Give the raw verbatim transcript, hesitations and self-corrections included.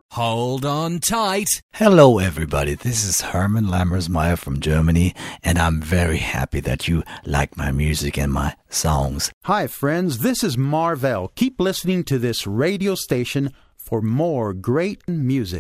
Hold on tight. Hello, everybody. This is Herman Lammersmeyer from Germany, and I'm very happy that you like my music and my songs. Hi, friends. This is Marvell. Keep listening to this radio station for more great music.